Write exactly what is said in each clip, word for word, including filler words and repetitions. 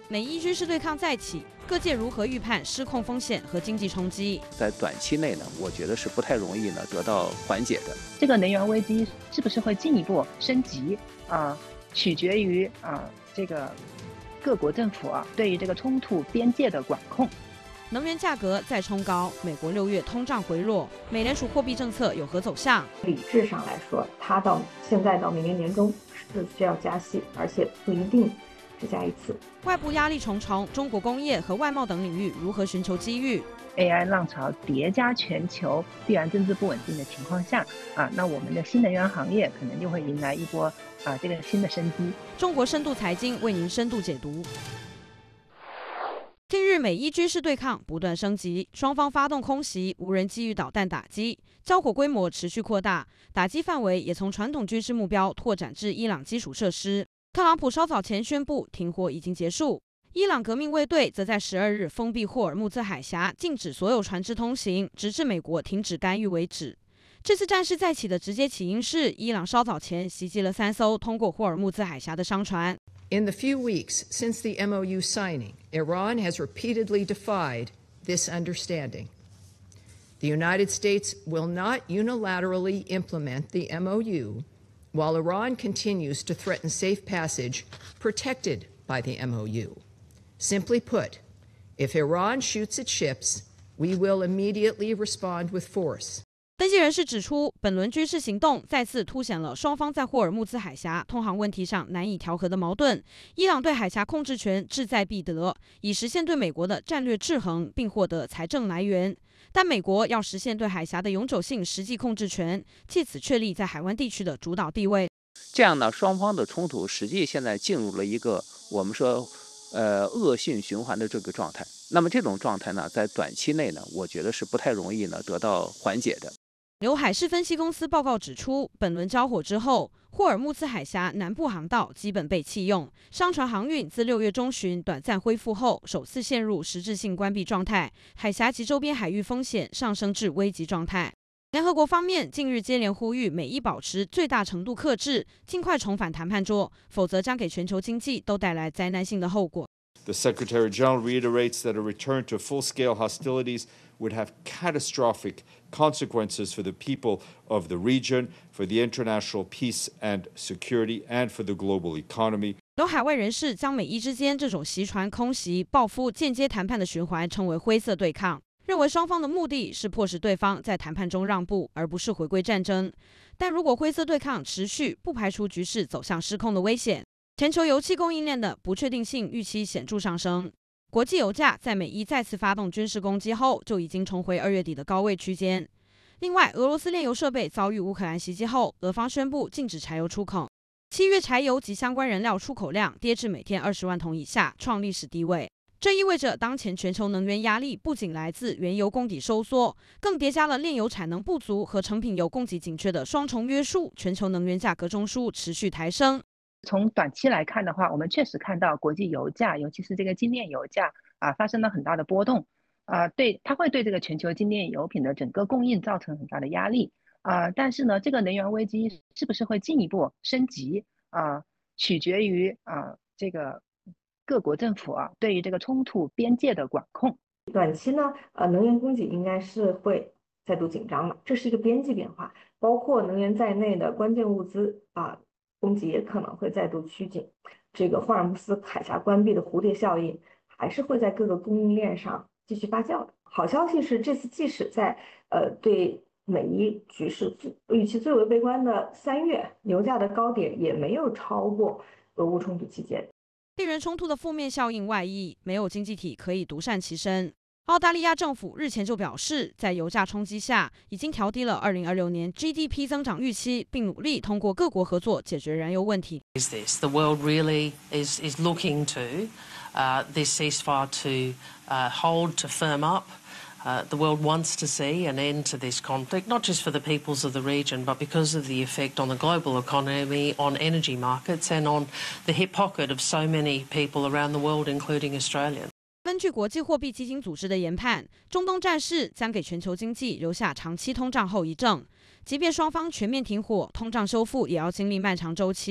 美伊军事对抗再起，各界如何预判失控风险和经济冲击？ 在短期内呢，我觉得是不太容易呢得到缓解的。 这个能源危机是不是会进一步升级啊？取决于啊这个各国政府啊对于这个冲突边界的管控。 能源价格再冲高，美国六月通胀回落，美联储货币政策有何走向？ 理智上来说，它到现在到明年年中是需要加息，而且不一定只加一次。 外部压力重重，中国工业和外贸等领域如何寻求机遇 ？A I 浪潮叠加全球地缘政治不稳定的情况下，啊，那我们的新能源行业可能就会迎来一波啊这个新的生机。 中国深度财经为您深度解读。近日，美伊军事对抗不断升级，双方发动空袭、无人机与导弹打击，交火规模持续扩大，打击范围也从传统军事目标拓展至伊朗基础设施。特朗普稍早前宣布停火已经结束，伊朗革命卫队则在十二日封闭霍尔木兹海峡，禁止所有船只通行，直至美国停止干预为止。这次战事再起的直接起因是伊朗稍早前袭击了三艘通过霍尔木兹海峡的商船。 In the few weeks since the M O U signing, Iran has repeatedly defied this understanding. The United States will not unilaterally implement the M O U, while Iran continues to threaten safe passage protected by the M O U. Simply put, if Iran shoots its ships, we will immediately respond with force. 分析人士指出，本轮军事行动再次凸显了双方在霍尔木兹海峡通航问题上难以调和的矛盾。伊朗对海峡控制权志在必得，以实现对美国的战略制衡，并获得财政来源。但美国要实现对海峡的永久性实际控制权，借此确立在海湾地区的主导地位。 这样呢，双方的冲突实际现在进入了一个我们说呃恶性循环的这个状态。那么这种状态呢，在短期内呢，我觉得是不太容易呢得到缓解的。 由海事分析公司报告指出，本轮交火之后，霍尔木兹海峡南部航道基本被弃用，商船航运自六月中旬短暂恢复后，首次陷入实质性关闭状态，海峡及周边海域风险上升至危急状态。联合国方面近日接连呼吁美伊保持最大程度克制，尽快重返谈判桌，否则将给全球经济都带来灾难性的后果。 The Secretary General reiterates that a return to full-scale hostilities would have catastrophic consequences for the people of the region, for the international peace and security, and for the global economy. 有海外人士将美伊之间这种袭船、空袭、报复、间接谈判的循环称为灰色对抗，认为双方的目的是迫使对方在谈判中让步，而不是回归战争。但如果灰色对抗持续，不排除局势走向失控的危险。全球油气供应链的不确定性预期显著上升。国际油价在美伊再次发动军事攻击后，就已经重回二月底的高位区间。另外，俄罗斯炼油设备遭遇乌克兰袭击后，俄方宣布禁止柴油出口。七月柴油及相关燃料出口量跌至每天二十万桶以下，创历史低位。这意味着当前全球能源压力不仅来自原油供给收缩，更叠加了炼油产能不足和成品油供给紧缺的双重约束，全球能源价格中枢持续抬升。 从短期来看的话，我们确实看到国际油价，尤其是这个精炼油价啊，发生了很大的波动啊，对，它会对这个全球精炼油品的整个供应造成很大的压力啊。但是呢，这个能源危机是不是会进一步升级啊，取决于啊这个各国政府啊对于这个冲突边界的管控。 短期呢，呃，能源供给应该是会再度紧张了，这是一个边际变化，包括能源在内的关键物资啊。供给也可能会再度趋紧，这个霍尔木兹海峡关闭的蝴蝶效应还是会在各个供应链上继续发酵的。好消息是，这次即使在呃对美伊局势预期最为悲观的三月，油价的高点也没有超过俄乌冲突期间。 地缘冲突的负面效应外溢，没有经济体可以独善其身。澳大利亚政府日前就表示，在油价冲击下，已经调低了二零二六年 G D P 增长预期，并努力通过各国合作解决燃油问题。 Is this the world really is is looking to uh, this ceasefire to uh, hold to firm up? Uh, the world wants to see an end to this conflict, not just for the peoples of the region, but because of the effect on the global economy, on energy markets, and on the hip pocket of so many people around the world, including Australians. 根据国际货币基金组织的研判，中东战事将给全球经济留下长期通胀后遗症。即便双方全面停火，通胀修复也要经历漫长周期。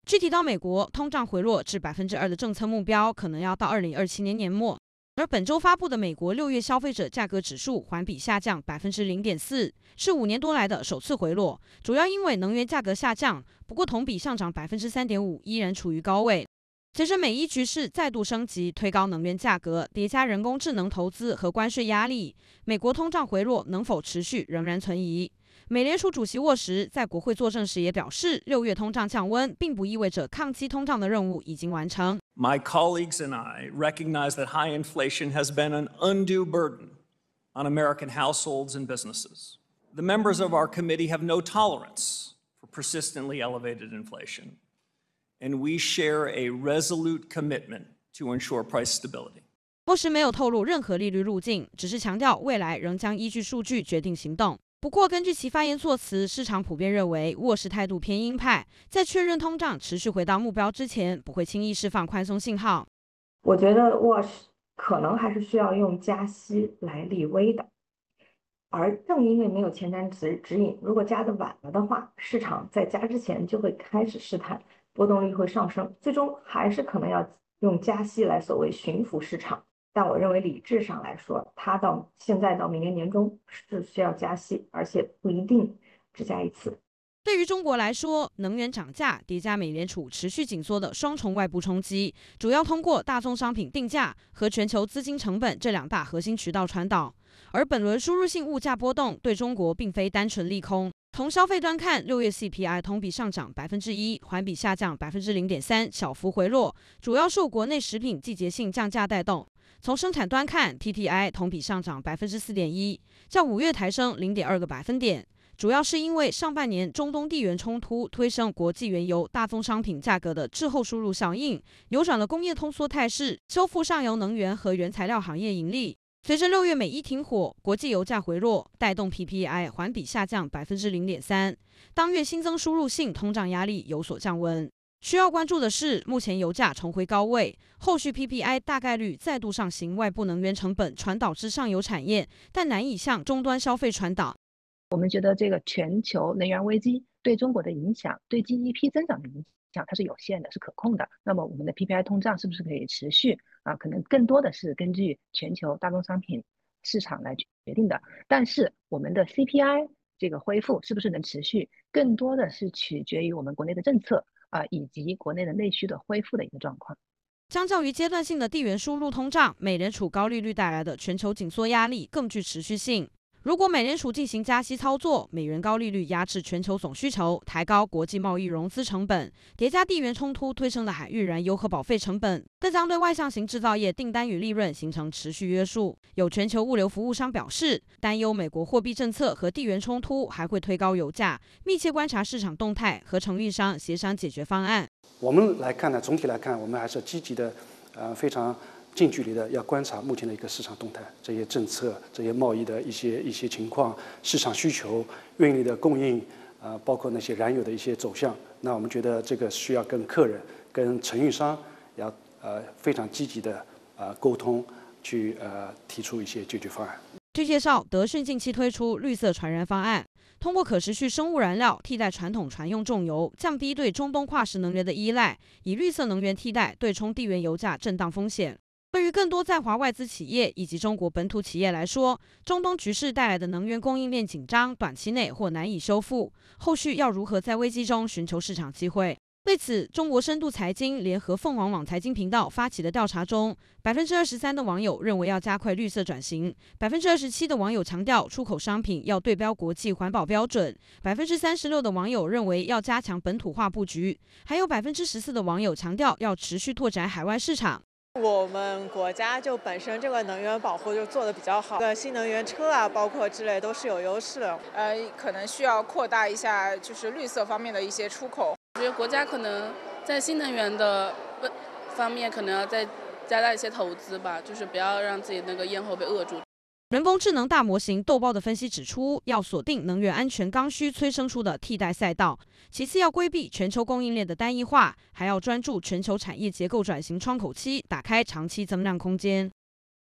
具体到美国，通胀回落至百分之二的政策目标可能要到二零二七年年末。而本周发布的美国六月消费者价格指数环比下降百分之零点四，是五年多来的首次回落，主要因为能源价格下降，不过同比上涨百分之三点五，依然处于高位。随着美伊局势再度升级，推高能源价格，叠加人工智能投资和关税压力，美国通胀回落能否持续仍然存疑。美联储主席沃什在国会作证时也表示，六月通胀降温并不意味着抗击通胀的任务已经完成。 My colleagues and I recognize that high inflation has been an undue burden on American households and businesses. The members of our committee have no tolerance for persistently elevated inflation, and we share a resolute commitment to ensure price stability. 沃什没有透露任何利率路径，只是强调未来仍将依据数据决定行动。不过，根据其发言措辞，市场普遍认为沃什态度偏鹰派，在确认通胀持续回到目标之前，不会轻易释放宽松信号。 我觉得沃什可能还是需要用加息来立威的，而正因为没有前瞻指指引，如果加的晚了的话，市场在加之前就会开始试探，波动率会上升，最终还是可能要用加息来所谓驯服市场。但我认为理智上来说，它到现在到明年年中是需要加息，而且不一定只加一次。 对于中国来说，能源涨价叠加美联储持续紧缩的双重外部冲击，主要通过大宗商品定价和全球资金成本这两大核心渠道传导。而本轮输入性物价波动对中国并非单纯利空。从消费端看，六月 C P I 同比上涨百分之一，环比下降百分之零点三，小幅回落，主要受国内食品季节性降价带动。从生产端看 ，P P I 同比上涨百分之四点一，较五月抬升零点二个百分点，主要是因为上半年中东地缘冲突推升国际原油大宗商品价格的滞后输入效应，扭转了工业通缩态势，修复上游能源和原材料行业盈利。随着六月美伊停火，国际油价回落，带动 P P I 环比下降百分之零点三，当月新增输入性通胀压力有所降温。需要关注的是，目前油价重回高位，后续 P P I 大概率再度上行外部能源成本传导至上游产业，但难以向终端消费传导。 我们觉得这个全球能源危机对中国的影响，对 G D P 增长的影响，它是有限的，是可控的。那么我们的 P P I 通胀是不是可以持续啊？可能更多的是根据全球大宗商品市场来决定的。但是我们的 C P I 这个恢复是不是能持续，更多的是取决于我们国内的政策啊，以及国内的内需的恢复的一个状况。 相较于阶段性的地缘输入通胀，美联储高利率带来的全球紧缩压力更具持续性。如果美联储进行加息操作，美元高利率压制全球总需求，抬高国际贸易融资成本，叠加地缘冲突推升的海域燃油和保费成本，更将对外向型制造业订单与利润形成持续约束。有全球物流服务商表示，担忧美国货币政策和地缘冲突还会推高油价，密切观察市场动态，和承运商协商解决方案。 我们来看呢，总体来看，我们还是积极的，呃，非常近距离的要观察目前的一个市场动态，这些政策、这些贸易的一些一些情况、市场需求、运力的供应，呃，包括那些燃油的一些走向。那我们觉得这个需要跟客人、跟承运商要呃非常积极的呃沟通，去呃提出一些解决方案。 据介绍，德讯近期推出绿色船燃方案，通过可持续生物燃料替代传统船用重油，降低对中东化石能源的依赖，以绿色能源替代对冲地缘油价震荡风险。对于更多在华外资企业以及中国本土企业来说，中东局势带来的能源供应链紧张，短期内或难以修复，后续要如何在危机中寻求市场机会？对此，中国深度财经联合凤凰网财经频道发起的调查中，百分之二十三的网友认为要加快绿色转型，百分之二十七的网友强调出口商品要对标国际环保标准，百分之三十六的网友认为要加强本土化布局，还有百分之十四的网友强调要持续拓展海外市场。 我们国家就本身这个能源保护就做得比较好，个新能源车啊，包括之类都是有优势的。 呃，可能需要扩大一下就是绿色方面的一些出口。我觉得国家可能在新能源的方面可能要再加大一些投资吧，就是不要让自己那个咽喉被扼住。 人工智能大模型豆包的分析指出，要锁定能源安全刚需催生出的替代赛道，其次要规避全球供应链的单一化，还要专注全球产业结构转型窗口期，打开长期增量空间。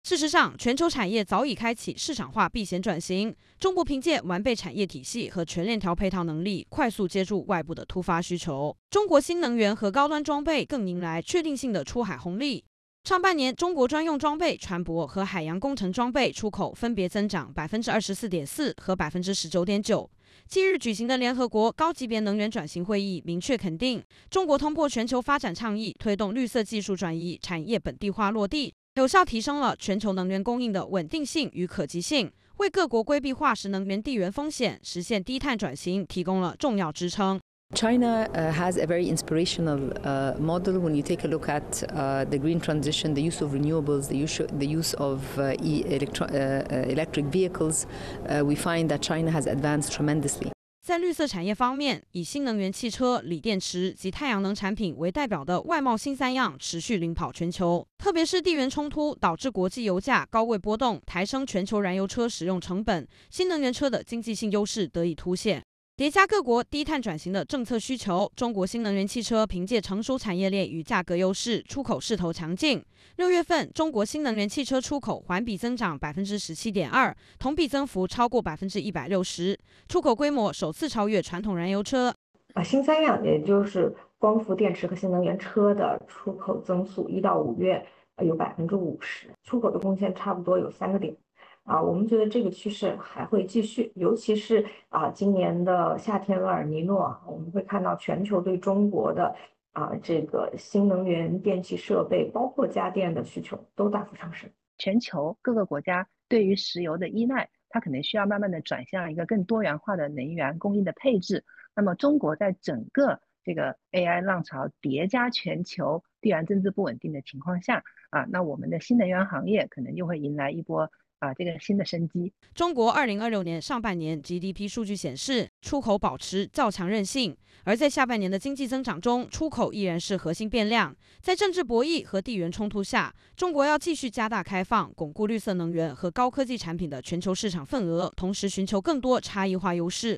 事实上，全球产业早已开启市场化避险转型。中国凭借完备产业体系和全链条配套能力，快速接住外部的突发需求。中国新能源和高端装备更迎来确定性的出海红利。上半年，中国专用装备、船舶和海洋工程装备出口分别增长百分之二十四点四和百分之十九点九。近日举行的联合国高级别能源转型会议明确肯定，中国通过全球发展倡议，推动绿色技术转移、产业本地化落地，有效提升了全球能源供应的稳定性与可及性，为各国规避化石能源地缘风险、实现低碳转型提供了重要支撑。 China uh, has a very inspirational uh, model when you take a look at uh, the green transition, the use of renewables, the use, the use of uh, e electro uh, electric vehicles. Uh, we find that China has advanced tremendously. 在绿色产业方面，以新能源汽车、锂电池及太阳能产品为代表的外贸新三样持续领跑全球。特别是地缘冲突导致国际油价高位波动，抬升全球燃油车使用成本，新能源车的经济性优势得以凸显。叠加各国低碳转型的政策需求，中国新能源汽车凭借成熟产业链与价格优势，出口势头强劲。六月份，中国新能源汽车出口环比增长百分之十七点二，同比增幅超过百分之一百六十，出口规模首次超越传统燃油车。 啊，新三样，也就是光伏电池和新能源车的出口增速，一到五月有百分之五十，出口的贡献差不多有三个点。啊，我们觉得这个趋势还会继续，尤其是啊，今年的夏天厄尔尼诺，我们会看到全球对中国的啊这个新能源电气设备，包括家电的需求都大幅上升。 全球各个国家对于石油的依赖，它可能需要慢慢的转向一个更多元化的能源供应的配置。那么，中国在整个这个 A I 浪潮叠加全球地缘政治不稳定的情况下，啊，那我们的新能源行业可能又会迎来一波。啊，这个新的生机。 中国二零二六年上半年 G D P 数据显示，出口保持较强韧性，而在下半年的经济增长中，出口依然是核心变量。在政治博弈和地缘冲突下，中国要继续加大开放，巩固绿色能源和高科技产品的全球市场份额，同时寻求更多差异化优势。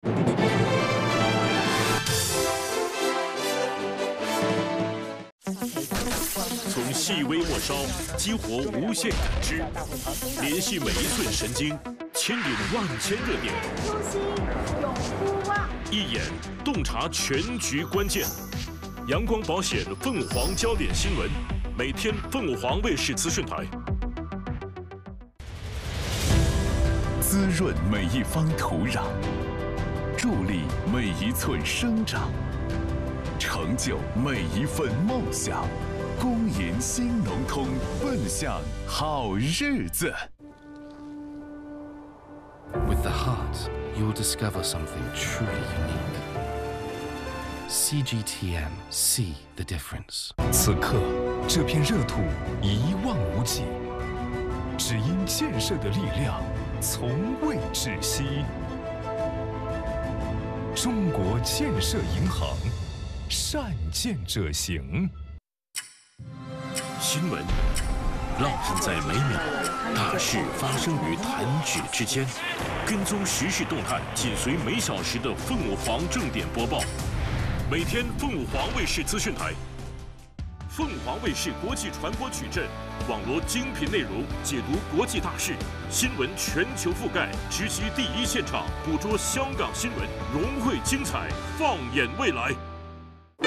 从细微末梢激活无限感知，联系每一寸神经，牵引万千热点， 永不忘， 一眼洞察全局关键。阳光保险凤凰焦点新闻，每天凤凰卫视资讯台。 滋润每一方土壤，助力每一寸生长，成就每一份梦想。公银新农通，奔向好日子。 With the heart, you'll discover something truly unique. C G T M, see the difference. 此刻，这片热土一望无际，只因建设的力量从未止息。中国建设银行，善建者行。 新闻浪漫在每秒，大事发生于弹指之间。跟踪时事动态，紧随每小时的凤凰正点播报。每天凤凰卫视资讯台，凤凰卫视国际传播矩阵，网罗精品内容，解读国际大事，新闻全球覆盖，直击第一现场，捕捉香港新闻，融汇精彩，放眼未来。